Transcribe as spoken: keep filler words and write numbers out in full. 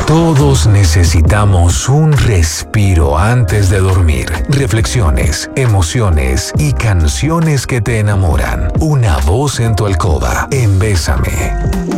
Todos necesitamos un respiro antes de dormir. Reflexiones, emociones y canciones que te enamoran. Una voz en tu alcoba. En Bésame.